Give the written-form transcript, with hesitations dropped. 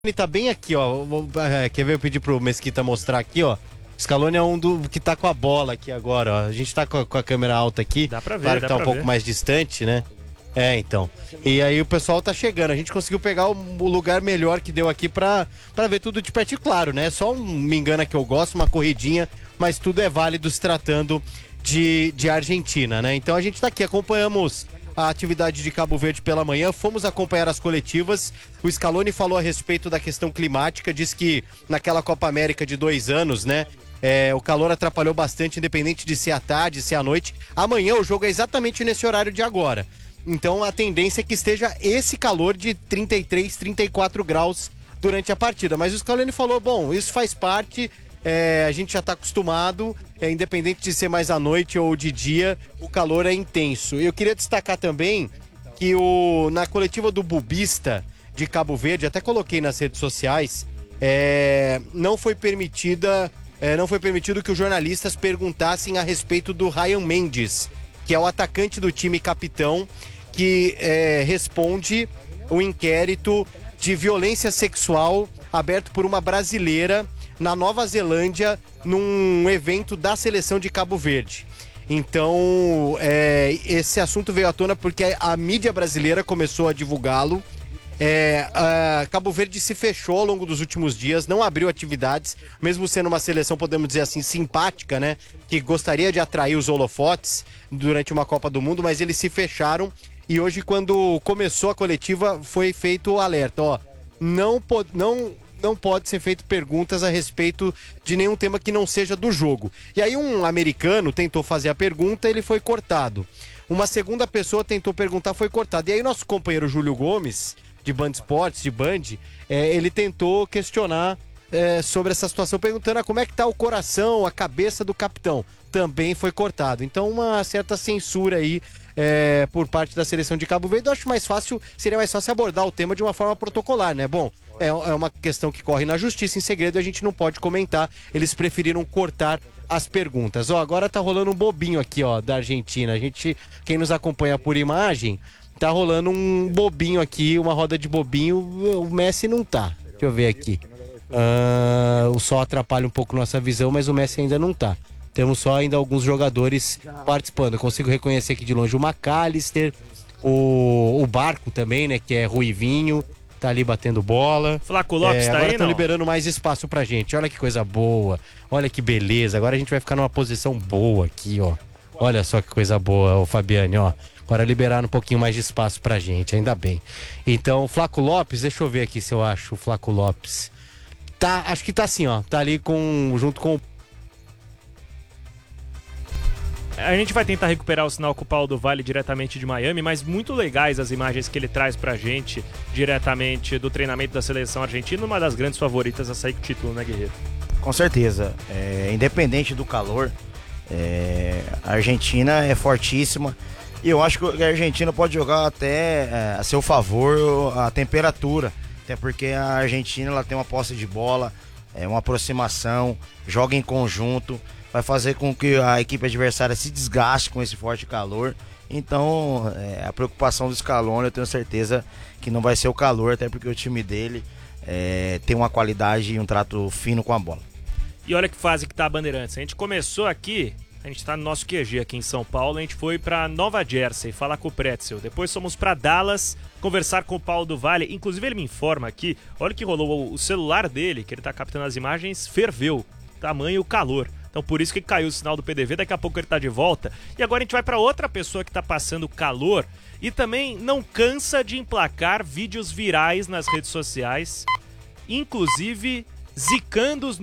Tá bem aqui, ó. Quer ver? Eu pedi pro Mesquita mostrar aqui, ó. O Scaloni é um do que tá com a bola aqui agora, ó. A gente tá com a câmera alta aqui. Dá pra ver, claro que tá um pouco mais distante, né? Então. E aí o pessoal tá chegando. A gente conseguiu pegar o lugar melhor que deu aqui pra ver tudo de perto, claro, né? Só me engana que eu gosto, uma corridinha, mas tudo é válido se tratando de Argentina, né? Então a gente tá aqui, acompanhamos a atividade de Cabo Verde pela manhã, fomos acompanhar as coletivas. O Scaloni falou a respeito da questão climática, disse que naquela Copa América de 2 anos, né, o calor atrapalhou bastante, independente de ser à tarde, se à noite. Amanhã o jogo é exatamente nesse horário de agora. Então a tendência é que esteja esse calor de 33, 34 graus durante a partida. Mas o Scaloni falou, bom, isso faz parte, a gente já está acostumado, independente de ser mais à noite ou de dia, o calor é intenso. Eu queria destacar também que na coletiva do Bubista de Cabo Verde, até coloquei nas redes sociais, não foi permitido que os jornalistas perguntassem a respeito do Ryan Mendes, que é o atacante do time capitão, que responde o inquérito de violência sexual aberto por uma brasileira na Nova Zelândia, num evento da seleção de Cabo Verde. Então, esse assunto veio à tona porque a mídia brasileira começou a divulgá-lo. Cabo Verde se fechou ao longo dos últimos dias, não abriu atividades, mesmo sendo uma seleção, podemos dizer assim, simpática, né? Que gostaria de atrair os holofotes durante uma Copa do Mundo, mas eles se fecharam. E hoje, quando começou a coletiva, foi feito o alerta, ó, não pode ser feito perguntas a respeito de nenhum tema que não seja do jogo. E aí um americano tentou fazer a pergunta, ele foi cortado. Uma segunda pessoa tentou perguntar, foi cortado. E aí nosso companheiro Júlio Gomes, de Band Esportes, de Band, ele tentou questionar sobre essa situação, perguntando como é que tá o coração, a cabeça do capitão. Também foi cortado. Então uma certa censura aí por parte da seleção de Cabo Verde. Eu acho seria mais fácil abordar o tema de uma forma protocolar, né? Bom, é uma questão que corre na justiça em segredo, a gente não pode comentar. Eles preferiram cortar as perguntas. Ó, agora tá rolando um bobinho aqui, ó, da Argentina. Quem nos acompanha por imagem, tá rolando um bobinho aqui, uma roda de bobinho. O Messi não tá. Deixa eu ver aqui. O sol atrapalha um pouco nossa visão, mas o Messi ainda não tá. Temos só ainda alguns jogadores participando. Eu consigo reconhecer aqui de longe o McAllister, o Barco também, né, que é ruivinho, tá ali batendo bola. Flaco Lopes tá aí, agora estão não? liberando mais espaço pra gente. Olha que coisa boa. Olha que beleza. Agora a gente vai ficar numa posição boa aqui, ó. Olha só que coisa boa, o Fabiane, ó. Agora liberaram um pouquinho mais de espaço pra gente, ainda bem. Então, Flaco Lopes, deixa eu ver aqui se eu acho o Flaco Lopes. Tá, acho que tá assim, ó. Tá ali junto com o... A gente vai tentar recuperar o sinal com o Paulo do Vale diretamente de Miami, mas muito legais as imagens que ele traz pra gente diretamente do treinamento da seleção argentina, uma das grandes favoritas a sair com o título, né, Guerreiro? Com certeza. Independente do calor, a Argentina é fortíssima e eu acho que a Argentina pode jogar até a seu favor a temperatura, até porque a Argentina ela tem uma posse de bola, uma aproximação, joga em conjunto, vai fazer com que a equipe adversária se desgaste com esse forte calor. Então, a preocupação do Scaloni, eu tenho certeza que não vai ser o calor, até porque o time dele tem uma qualidade e um trato fino com a bola. E olha que fase que tá a Bandeirantes. A gente começou aqui, a gente tá no nosso QG aqui em São Paulo, a gente foi pra Nova Jersey falar com o Pretzel. Depois fomos pra Dallas conversar com o Paulo do Vale. Inclusive ele me informa aqui, olha o que rolou, o celular dele, que ele tá captando as imagens, ferveu. Tamanho o calor. Então por isso que caiu o sinal do PDV, daqui a pouco ele tá de volta. E agora a gente vai para outra pessoa que tá passando calor e também não cansa de emplacar vídeos virais nas redes sociais, inclusive zicando os